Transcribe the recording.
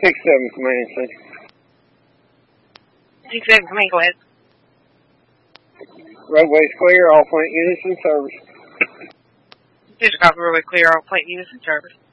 6-7 command, sir. 6-7 command, go ahead. Roadway's clear, all plant units in service. District copy, roadway clear, all plant units in service.